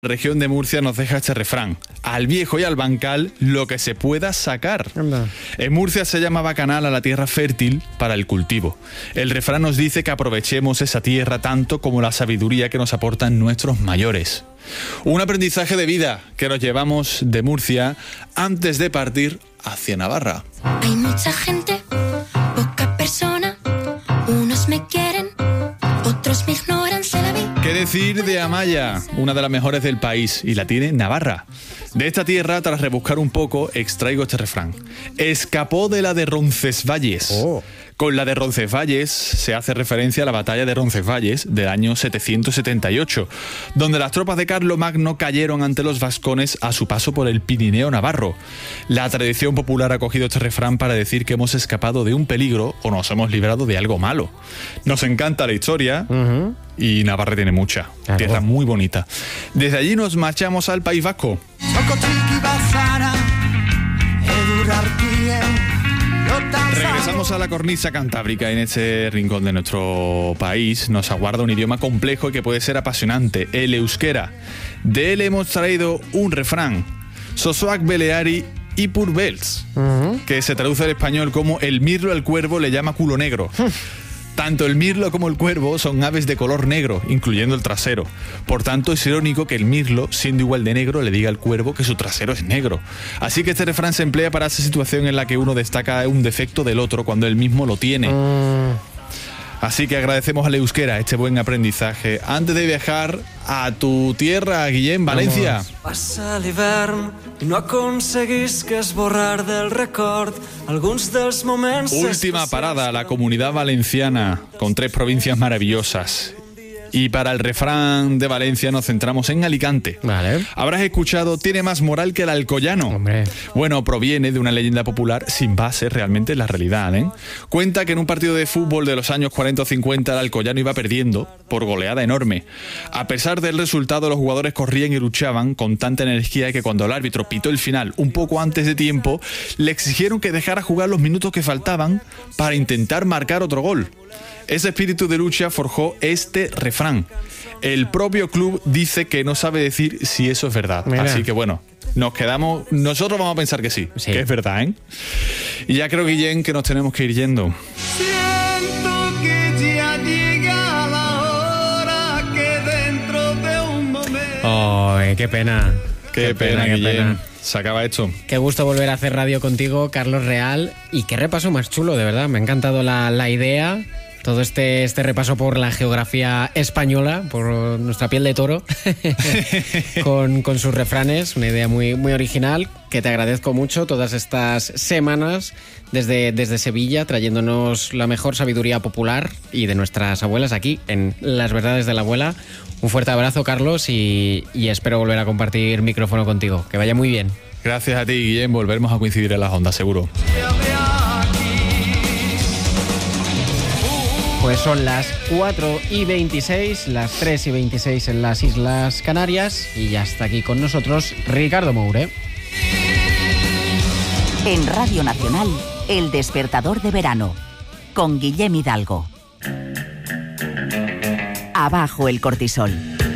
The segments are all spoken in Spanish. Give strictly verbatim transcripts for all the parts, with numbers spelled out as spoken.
La región de Murcia nos deja este refrán: al viejo y al bancal lo que se pueda sacar. Anda. En Murcia se llama bacanal a la tierra fértil para el cultivo. El refrán nos dice que aprovechemos esa tierra tanto como la sabiduría que nos aportan nuestros mayores. Un aprendizaje de vida que nos llevamos de Murcia antes de partir hacia Navarra. Hay mucha gente, poca persona, unos me quieren, otros me ignoran, se la vi. ¿Qué decir de Amaya, una de las mejores del país, y la tiene Navarra? De esta tierra, tras rebuscar un poco, extraigo este refrán: escapó de la de Roncesvalles. Oh. Con la de Roncesvalles se hace referencia a la batalla de Roncesvalles del año setecientos setenta y ocho, donde las tropas de Carlomagno cayeron ante los vascones a su paso por el Pirineo navarro. La tradición popular ha cogido este refrán para decir que hemos escapado de un peligro o nos hemos librado de algo malo. Nos encanta la historia. Uh-huh. Y Navarra tiene mucha, claro. Tierra muy bonita. Desde allí nos marchamos al País Vasco. Regresamos a la cornisa cantábrica. En este rincón de nuestro país nos aguarda un idioma complejo y que puede ser apasionante, el euskera. De él hemos traído un refrán: Sosoak Beleari y Purbels, uh-huh. que se traduce al español como el mirlo al cuervo le llama culo negro. Tanto el mirlo como el cuervo son aves de color negro, incluyendo el trasero. Por tanto, es irónico que el mirlo, siendo igual de negro, le diga al cuervo que su trasero es negro. Así que este refrán se emplea para esa situación en la que uno destaca un defecto del otro cuando él mismo lo tiene. Mm. Así que agradecemos al euskera este buen aprendizaje. Antes de viajar a tu tierra, Guillem, Valencia. Vamos. Passa l'hivern i no aconseguisc esborrar del record alguns dels moments. Última parada, la Comunidad Valenciana, con tres provincias maravillosas. Y para el refrán de Valencia nos centramos en Alicante. Vale. Habrás escuchado, tiene más moral que el Alcoyano. Hombre. Bueno, proviene de una leyenda popular sin base realmente en la realidad, ¿eh? Cuenta que en un partido de fútbol de los años cuarenta o cincuenta el Alcoyano iba perdiendo por goleada enorme. A pesar del resultado, los jugadores corrían y luchaban con tanta energía que cuando el árbitro pitó el final un poco antes de tiempo, le exigieron que dejara jugar los minutos que faltaban para intentar marcar otro gol. Ese espíritu de lucha forjó este refrán. El propio club dice que no sabe decir si eso es verdad. Mira. Así que bueno, nos quedamos... Nosotros vamos a pensar que sí, sí. que es verdad, ¿eh? Y ya creo, Guillén, que nos tenemos que ir yendo. Siento que ya llega la hora que dentro de un momento... ¡Ay, qué pena! Qué, qué pena, pena, Guillén. Pena. Se acaba esto. Qué gusto volver a hacer radio contigo, Carlos Real. Y qué repaso más chulo, de verdad. Me ha encantado la, la idea... Todo este, este repaso por la geografía española, por nuestra piel de toro, con, con sus refranes, una idea muy, muy original, que te agradezco mucho todas estas semanas desde, desde Sevilla, trayéndonos la mejor sabiduría popular y de nuestras abuelas aquí, en Las Verdades de la Abuela. Un fuerte abrazo, Carlos, y, y espero volver a compartir micrófono contigo. Que vaya muy bien. Gracias a ti, Guillem. Volveremos a coincidir en las ondas, seguro. Pues son las cuatro y veintiséis, las tres y veintiséis en las Islas Canarias, y ya está aquí con nosotros Ricardo Moure. En Radio Nacional, El Despertador de Verano, con Guillem Hidalgo. Abajo el cortisol.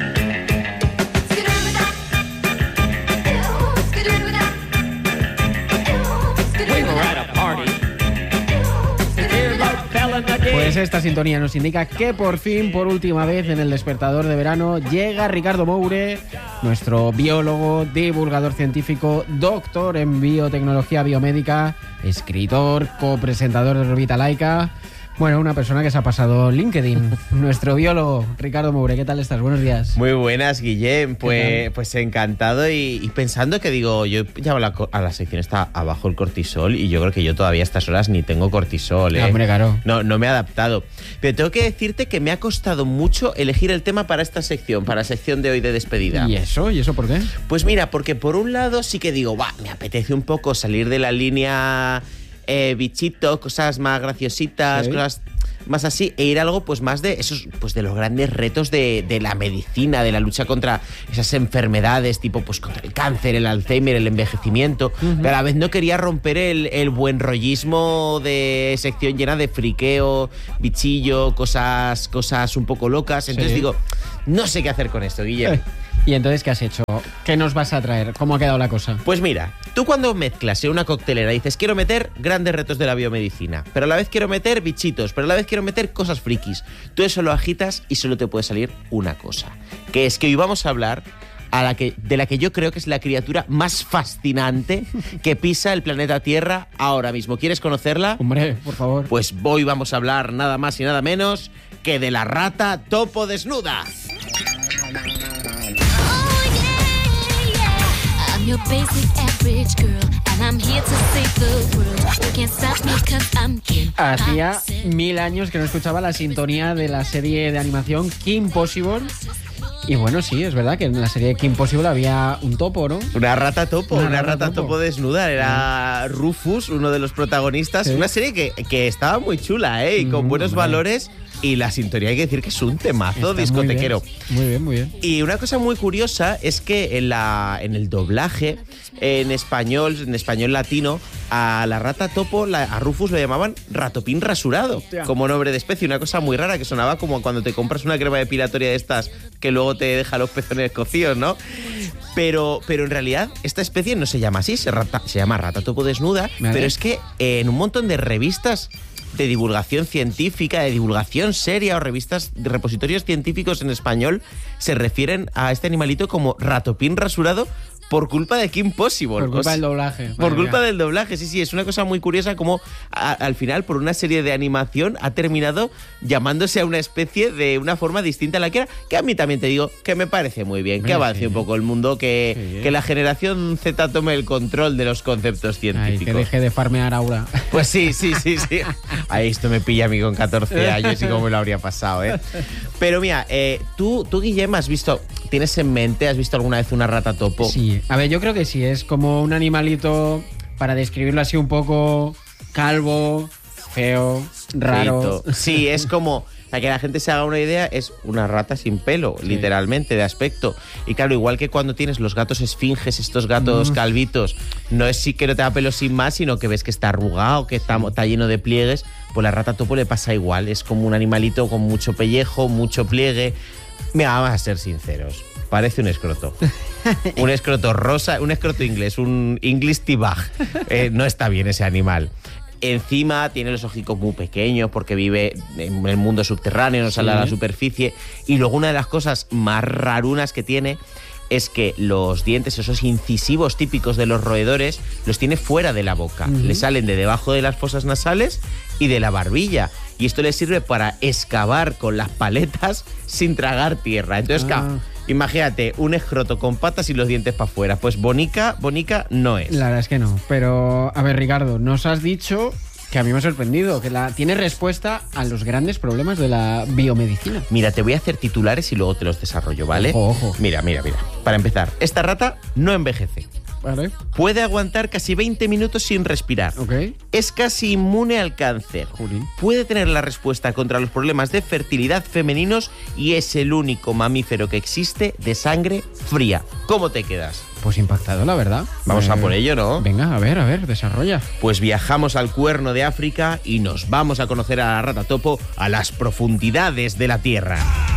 Pues esta sintonía nos indica que por fin, por última vez en el Despertador de Verano, llega Ricardo Moure, nuestro biólogo, divulgador científico, doctor en biotecnología biomédica, escritor, copresentador de Orbita Laica. Bueno, una persona que se ha pasado LinkedIn. Nuestro biólogo, Ricardo Moure, ¿qué tal estás? Buenos días. Muy buenas, Guillem. Pues, pues encantado y, y pensando que digo, yo llamo a la, a la sección está abajo el cortisol y yo creo que yo todavía a estas horas ni tengo cortisol, ¿eh? No, hombre, claro. No, no me he adaptado. Pero tengo que decirte que me ha costado mucho elegir el tema para esta sección, para la sección de hoy de despedida. ¿Y eso? ¿Y eso por qué? Pues mira, porque por un lado sí que digo, va, me apetece un poco salir de la línea... Eh, bichitos, cosas más graciositas, ¿sí? Cosas más así, e ir a algo pues más de esos, pues de los grandes retos de, de la medicina, de la lucha contra esas enfermedades, tipo pues contra el cáncer, el Alzheimer, el envejecimiento, uh-huh. Pero a la vez no quería romper el, el buen rollismo de sección llena de friqueo, bichillo, cosas, cosas un poco locas. Entonces sí. digo, no sé qué hacer con esto, Guillermo. ¿Y entonces qué has hecho? ¿Qué nos vas a traer? ¿Cómo ha quedado la cosa? Pues mira, tú cuando mezclas en una coctelera dices quiero meter grandes retos de la biomedicina, pero a la vez quiero meter bichitos, pero a la vez quiero meter cosas frikis. Tú eso lo agitas y solo te puede salir una cosa, que es que hoy vamos a hablar a la que, de la que yo creo que es la criatura más fascinante que pisa el planeta Tierra ahora mismo. ¿Quieres conocerla? Hombre, por favor. Pues hoy vamos a hablar nada más y nada menos que de la rata topo desnuda. Your basic average girl, and I'm here to save the world. You can't stop me 'cause I'm Kim. Hacía mil años que no escuchaba la sintonía de la serie de animación Kim Possible. Y bueno, sí, es verdad que en la serie de Kim Possible había un topo, ¿no? Una rata topo, una, Una rata, rata topo. topo desnuda. Era Rufus, uno de los protagonistas. Sí. Una serie que, que estaba muy chula, ¿eh? Y con Mm, buenos hombre. valores. Y la sintonía hay que decir que es un temazo Está discotequero. Muy bien, muy bien. Muy bien. Y una cosa muy curiosa es que en, la, en el doblaje en español, en español latino, a la rata topo, la, a Rufus lo llamaban ratopín rasurado, Hostia. como nombre de especie. Una cosa muy rara que sonaba como cuando te compras una crema depilatoria de estas que luego te deja los pezones cocidos, ¿no? Pero, pero en realidad esta especie no se llama así, se, rata, se llama rata topo desnuda, Vale. pero es que en un montón de revistas de divulgación científica, de divulgación seria o revistas de repositorios científicos en español se refieren a este animalito como ratopín rasurado por culpa de Kim Possible. Por O culpa sea, del doblaje. Por Madre culpa mía. del doblaje, sí, sí, es una cosa muy curiosa como a- al final por una serie de animación ha terminado llamándose a una especie de una forma distinta a la que era, que a mí también te digo que me parece muy bien, que Sí, avance sí. un poco el mundo, que, Sí. que la generación Z tome el control de los conceptos Ay, científicos. que deje de farmear aura. Pues sí, sí, sí, sí. Ahí esto me pilla a mí con catorce años y cómo me lo habría pasado, ¿eh? Pero mira, eh, tú, tú, Guillem, has visto, tienes en mente, has visto alguna vez una rata topo? Sí, a ver, yo creo que sí, es como un animalito, para describirlo así un poco, calvo, feo, raro. Feito. Sí, es como, para que la gente se haga una idea, es una rata sin pelo, Sí. literalmente, de aspecto. Y claro, igual que cuando tienes los gatos esfinges, estos gatos Mm. calvitos, no es sí que no te da pelo sin más, sino que ves que está arrugado, que está, está lleno de pliegues, pues la rata topo le pasa igual, es como un animalito con mucho pellejo, mucho pliegue. Mira, vamos a ser sinceros, parece un escroto. Un escroto rosa, un escroto inglés, un English T-Bag. Eh, no está bien ese animal. Encima tiene los ojicos muy pequeños porque vive en el mundo subterráneo, no sale Sí. a la superficie. Y luego una de las cosas más rarunas que tiene es que los dientes, esos incisivos típicos de los roedores, los tiene fuera de la boca. Ujú. Le salen de debajo de las fosas nasales y de la barbilla. Y esto le sirve para excavar con las paletas sin tragar tierra. Entonces, Ah. claro, imagínate, un escroto con patas y los dientes para afuera. Pues bonica, bonica no es. La verdad es que no. Pero, a ver, Ricardo, nos has dicho que a mí me ha sorprendido, que la tiene respuesta a los grandes problemas de la biomedicina. Mira, te voy a hacer titulares y luego te los desarrollo, ¿vale? Ojo, ojo. Mira, mira, mira. Para empezar, esta rata no envejece. Vale. Puede aguantar casi veinte minutos sin respirar. Ok. Es casi inmune al cáncer. Jolín. Puede tener la respuesta contra los problemas de fertilidad femeninos y es el único mamífero que existe de sangre fría. ¿Cómo te quedas? Pues impactado, la verdad. Vamos Eh, a por ello, ¿no? Venga, a ver, a ver, desarrolla. Pues viajamos al cuerno de África y nos vamos a conocer a la rata topo a las profundidades de la Tierra.